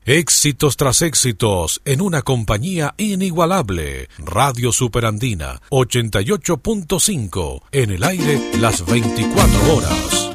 Éxitos tras éxitos en una compañía inigualable. Radio Superandina 88.5 en el aire las 24 horas.